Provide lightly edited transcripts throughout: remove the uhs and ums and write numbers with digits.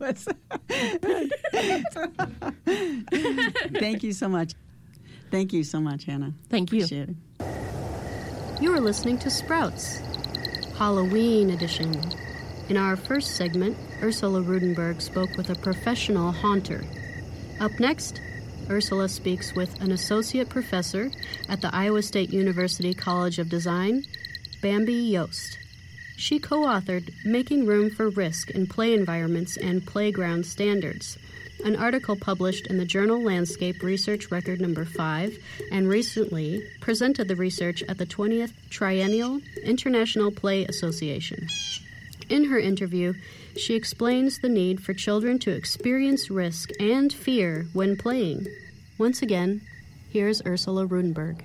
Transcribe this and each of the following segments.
us. Thank you so much. Thank you so much, Hannah. Thank you. Appreciate it. You are listening to Sprouts, Halloween edition. In our first segment, Ursula Rudenberg spoke with a professional haunter. Up next, Ursula speaks with an associate professor at the Iowa State University College of Design, Bambi Yost. She co-authored Making Room for Risk in Play Environments and Playground Standards, an article published in the journal Landscape Research Record No. 5, and recently presented the research at the 20th Triennial International Play Association. In her interview, she explains the need for children to experience risk and fear when playing. Once again, here's Ursula Rudenberg.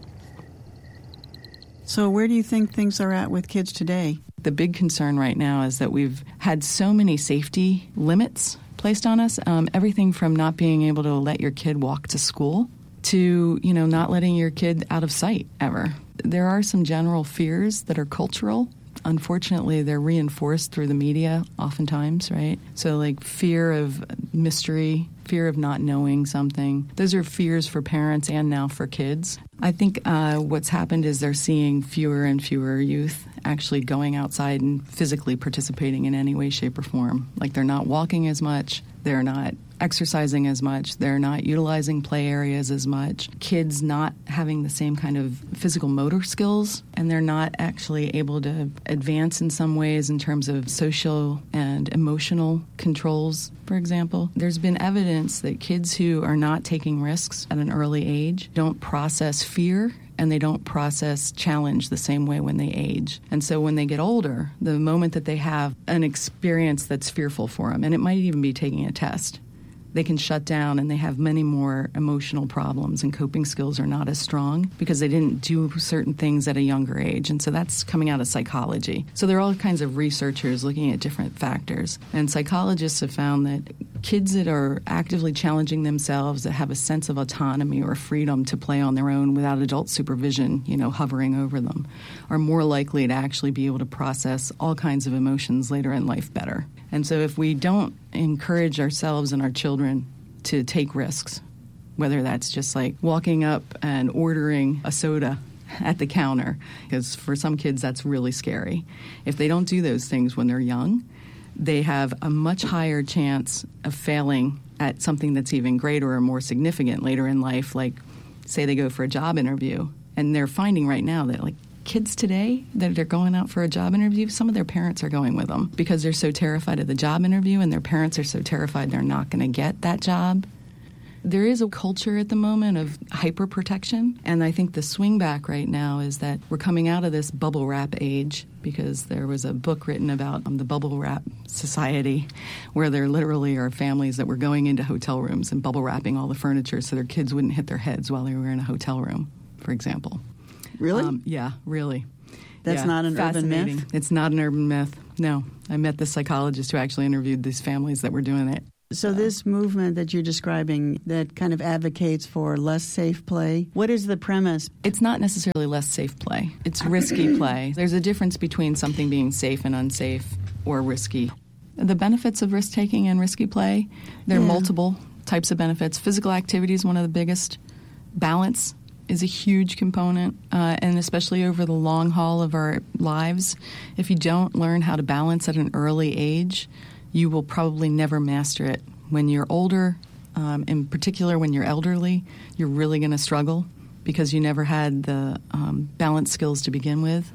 So where do you think things are at with kids today? The big concern right now is that we've had so many safety limits placed on us, everything from not being able to let your kid walk to school to, not letting your kid out of sight ever. There are some general fears that are cultural. Unfortunately, they're reinforced through the media oftentimes, right? So like fear of mystery, fear of not knowing something. Those are fears for parents and now for kids. I think what's happened is they're seeing fewer and fewer youth actually going outside and physically participating in any way, shape, or form. Like they're not walking as much, they're not exercising as much, they're not utilizing play areas as much, kids not having the same kind of physical motor skills, and they're not actually able to advance in some ways in terms of social and emotional controls, for example. There's been evidence that kids who are not taking risks at an early age don't process fear and they don't process challenge the same way when they age. And so when they get older, the moment that they have an experience that's fearful for them, and it might even be taking a test, they can shut down and they have many more emotional problems and coping skills are not as strong because they didn't do certain things at a younger age. And so that's coming out of psychology. So there are all kinds of researchers looking at different factors. And psychologists have found that kids that are actively challenging themselves, that have a sense of autonomy or freedom to play on their own without adult supervision, hovering over them, are more likely to actually be able to process all kinds of emotions later in life better. And so if we don't encourage ourselves and our children to take risks, whether that's just like walking up and ordering a soda at the counter, because for some kids that's really scary. If they don't do those things when they're young, they have a much higher chance of failing at something that's even greater or more significant later in life, like say they go for a job interview. And they're finding right now that like kids today that are going out for a job interview, some of their parents are going with them because they're so terrified of the job interview and their parents are so terrified they're not going to get that job. There is a culture at the moment of hyper-protection, and I think the swing back right now is that we're coming out of this bubble wrap age because there was a book written about the bubble wrap society where there literally are families that were going into hotel rooms and bubble wrapping all the furniture so their kids wouldn't hit their heads while they were in a hotel room, for example. Really? Yeah, really. That's not an urban myth? It's not an urban myth. No. I met the psychologist who actually interviewed these families that were doing it. So this movement that you're describing that kind of advocates for less safe play, what is the premise? It's not necessarily less safe play. It's risky play. There's a difference between something being safe and unsafe or risky. The benefits of risk-taking and risky play, there are multiple types of benefits. Physical activity is one of the biggest. Balance is a huge component, and especially over the long haul of our lives. If you don't learn how to balance at an early age, you will probably never master it. When you're older, in particular when you're elderly, you're really going to struggle because you never had the balance skills to begin with,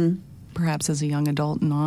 perhaps as a young adult and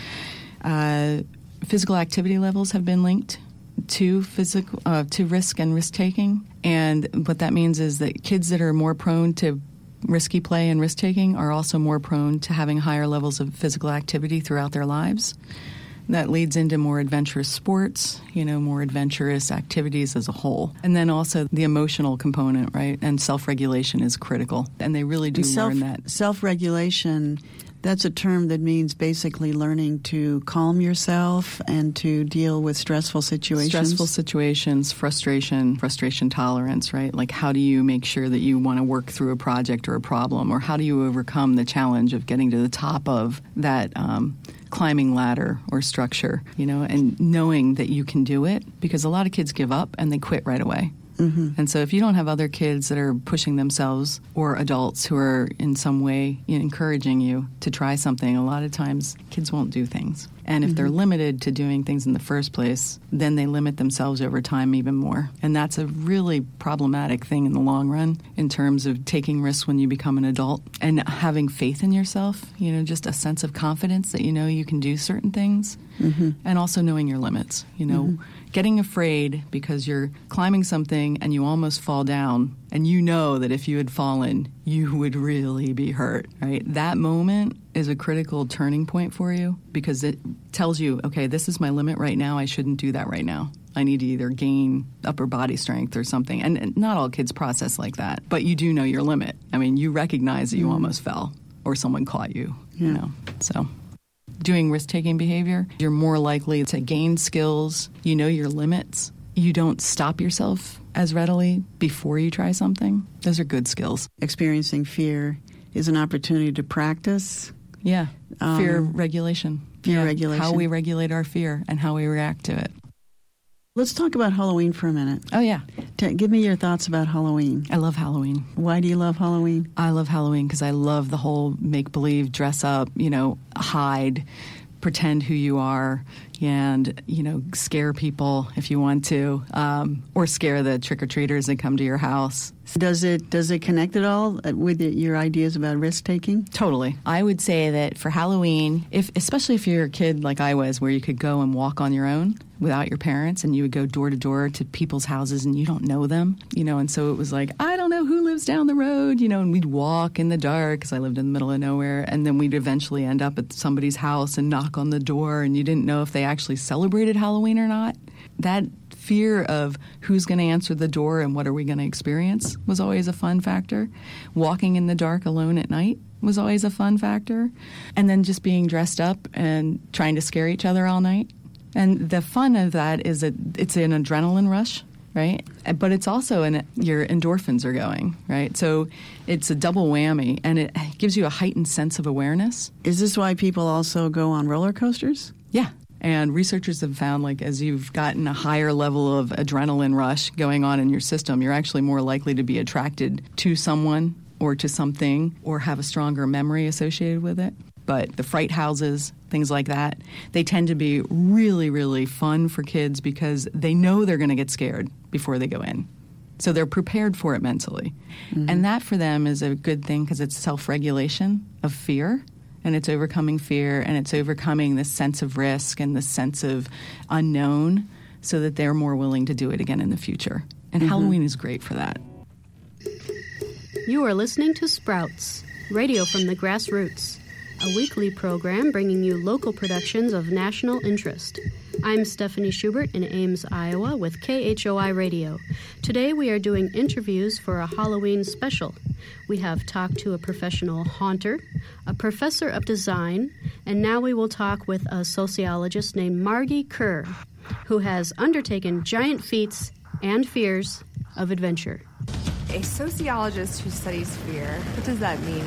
on. Physical activity levels have been linked to risk and risk-taking. And what that means is that kids that are more prone to risky play and risk-taking are also more prone to having higher levels of physical activity throughout their lives. That leads into more adventurous sports, more adventurous activities as a whole. And then also the emotional component, right? And self-regulation is critical. And they really do learn that. Self-regulation, that's a term that means basically learning to calm yourself and to deal with stressful situations. Stressful situations, frustration tolerance, right? Like how do you make sure that you want to work through a project or a problem? Or how do you overcome the challenge of getting to the top of that climbing ladder or structure, and knowing that you can do it, because a lot of kids give up and they quit right away. Mm-hmm. And so if you don't have other kids that are pushing themselves, or adults who are in some way encouraging you to try something, a lot of times kids won't do things. And if they're limited to doing things in the first place, then they limit themselves over time even more. And that's a really problematic thing in the long run in terms of taking risks when you become an adult and having faith in yourself, just a sense of confidence that you can do certain things, and also knowing your limits, Getting afraid because you're climbing something and you almost fall down, and you know that if you had fallen, you would really be hurt, right? That moment is a critical turning point for you, because it tells you, okay, this is my limit right now. I shouldn't do that right now. I need to either gain upper body strength or something. And not all kids process like that, but you do know your limit. I mean, you recognize that you almost fell or someone caught you, so. Doing risk-taking behavior, you're more likely to gain skills. You know your limits. You don't stop yourself as readily before you try something. Those are good skills. Experiencing fear is an opportunity to practice. Yeah, fear regulation. Regulation. How we regulate our fear and how we react to it. Let's talk about Halloween for a minute. Oh, yeah. Give me your thoughts about Halloween. I love Halloween. Why do you love Halloween? I love Halloween because I love the whole make-believe, dress up, hide, pretend who you are, and, scare people if you want to, or scare the trick-or-treaters that come to your house. Does it connect at all with your ideas about risk-taking? Totally. I would say that for Halloween, especially if you're a kid like I was, where you could go and walk on your own without your parents, and you would go door to door to people's houses and you don't know them, and so it was like, I don't know who lives down the road, and we'd walk in the dark because I lived in the middle of nowhere, and then we'd eventually end up at somebody's house and knock on the door, and you didn't know if they actually celebrated Halloween or not. That fear of who's going to answer the door and what are we going to experience was always a fun factor. Walking in the dark alone at night was always a fun factor. And then just being dressed up and trying to scare each other all night. And the fun of that is that it's an adrenaline rush, right? But it's also your endorphins are going, right? So it's a double whammy, and it gives you a heightened sense of awareness. Is this why people also go on roller coasters? Yeah. And researchers have found, as you've gotten a higher level of adrenaline rush going on in your system, you're actually more likely to be attracted to someone or to something or have a stronger memory associated with it. But the fright houses, things like that, they tend to be really, really fun for kids because they know they're going to get scared before they go in. So they're prepared for it mentally. Mm-hmm. And that for them is a good thing because it's self-regulation of fear. And it's overcoming fear, and it's overcoming this sense of risk and this sense of unknown so that they're more willing to do it again in the future. And Halloween is great for that. You are listening to Sprouts, radio from the grassroots, a weekly program bringing you local productions of national interest. I'm Stephanie Schubert in Ames, Iowa with KHOI Radio. Today we are doing interviews for a Halloween special. We have talked to a professional haunter, a professor of design, and now we will talk with a sociologist named Margie Kerr, who has undertaken giant feats and fears of adventure. A sociologist who studies fear, what does that mean?